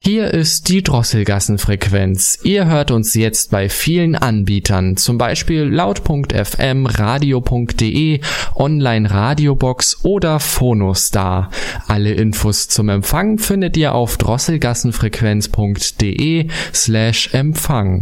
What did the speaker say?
Hier ist die Drosselgassenfrequenz. Ihr hört uns jetzt bei vielen Anbietern, zum Beispiel laut.fm, radio.de, Online-Radiobox oder Phonostar. Alle Infos zum Empfang findet ihr auf drosselgassenfrequenz.de/Empfang.